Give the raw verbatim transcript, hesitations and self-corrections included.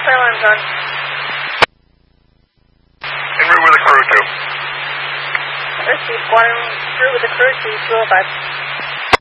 Clear line's on. En route with the crew, too. Receive, squadron through with the crew to two oh five.